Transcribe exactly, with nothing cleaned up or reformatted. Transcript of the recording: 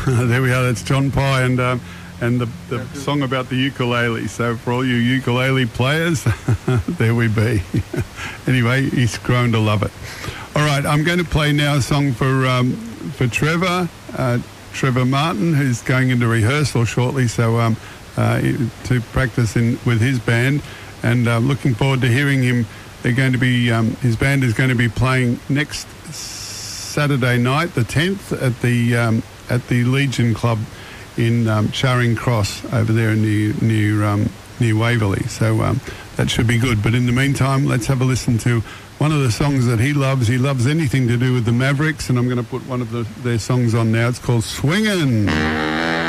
there we are. That's John Pye and um, and the, the song about the ukulele. So for all you ukulele players, there we be. Anyway, he's grown to love it. All right, I'm going to play now a song for um, for Trevor, uh, Trevor Martin, who's going into rehearsal shortly. So um, uh, to practice in with his band, and uh, looking forward to hearing him. They're going to be um, his band is going to be playing next Saturday night, the tenth, at the um, at the Legion Club in um, Charing Cross over there in near near, um, near Waverley. So um, that should be good. But in the meantime, let's have a listen to one of the songs that he loves. He loves anything to do with the Mavericks, and I'm going to put one of the, their songs on now. It's called Swingin'.